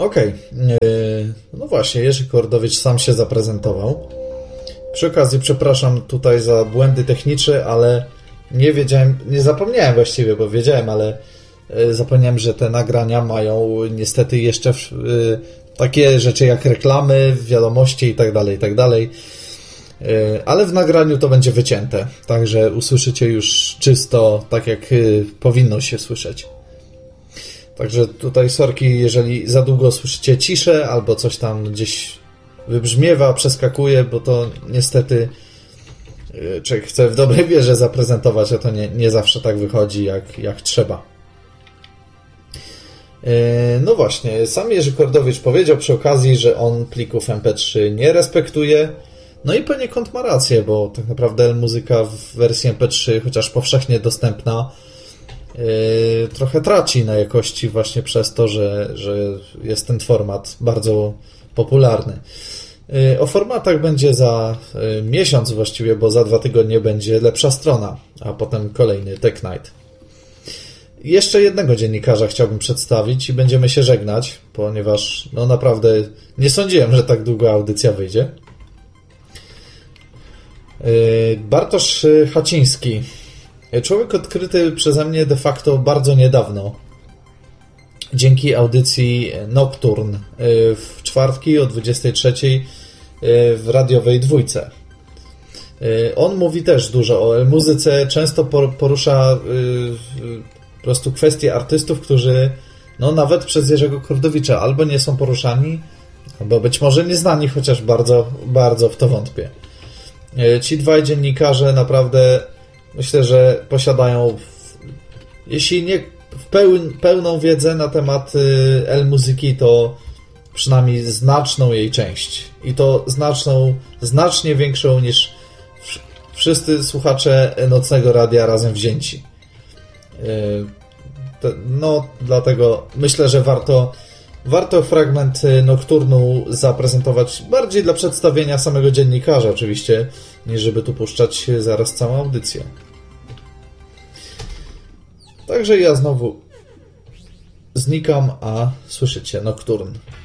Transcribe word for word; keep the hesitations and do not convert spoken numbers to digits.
Okej. Okay. No właśnie, Jerzy Kordowicz sam się zaprezentował. Przy okazji przepraszam tutaj za błędy techniczne, ale nie wiedziałem, nie zapomniałem właściwie, bo wiedziałem, ale zapomniałem, że te nagrania mają niestety jeszcze takie rzeczy jak reklamy, wiadomości i tak dalej, i tak dalej. Ale w nagraniu to będzie wycięte, także usłyszycie już czysto, tak jak powinno się słyszeć. Także tutaj sorki, jeżeli za długo słyszycie ciszę albo coś tam gdzieś wybrzmiewa, przeskakuje, bo to niestety człowiek chce w dobrej wierze zaprezentować, a to nie, nie zawsze tak wychodzi jak, jak trzeba. No właśnie, sam Jerzy Kordowicz powiedział przy okazji, że on plików em pe trzy nie respektuje. No i poniekąd ma rację, bo tak naprawdę muzyka w wersji em pe trzy, chociaż powszechnie dostępna, Yy, trochę traci na jakości właśnie przez to, że, że jest ten format bardzo popularny. Yy, o formatach będzie za yy, miesiąc właściwie, bo za dwa tygodnie będzie lepsza strona, a potem kolejny Tech Night. Jeszcze jednego dziennikarza chciałbym przedstawić i będziemy się żegnać, ponieważ no naprawdę nie sądziłem, że tak długo audycja wyjdzie. Yy, Bartosz Haciński. Człowiek odkryty przeze mnie de facto bardzo niedawno. Dzięki audycji Nocturne w czwartki o dwudziestej trzeciej w radiowej dwójce. On mówi też dużo o muzyce, często porusza po prostu kwestie artystów, którzy no nawet przez Jerzego Kordowicza albo nie są poruszani, albo być może nieznani, chociaż bardzo, bardzo w to wątpię. Ci dwaj dziennikarze naprawdę myślę, że posiadają, jeśli nie w pełn, pełną wiedzę na temat el-muzyki, to przynajmniej znaczną jej część. I to znaczną, znacznie większą niż wszyscy słuchacze Nocnego Radia razem wzięci. No, dlatego myślę, że warto, warto fragment Nocturnu zaprezentować bardziej dla przedstawienia samego dziennikarza oczywiście, niż żeby tu puszczać zaraz całą audycję. Także ja znowu znikam, a słyszycie Nocturne.